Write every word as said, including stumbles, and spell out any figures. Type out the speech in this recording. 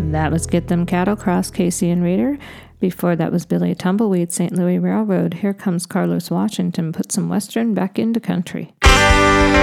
That was Get Them Cattle Cross, Casey and Reader. Before that was Billy Tumbleweed, Saint Louis Railroad. Here Comes Carlos Washington, put some Western back into country.